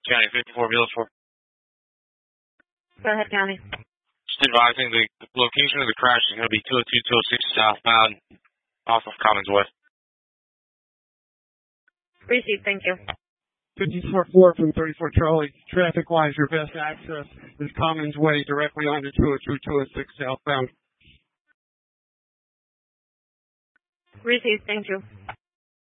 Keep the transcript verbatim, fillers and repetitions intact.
County fifty-four Mules for. Go ahead, County. Just advising the location of the crash is going to be two oh two, two oh six southbound off of Commons Way. Received, thank you. fifty-four four from thirty-four Charlie. Traffic-wise, your best access is Commons Way directly onto two oh two, two oh six southbound. Received, thank you.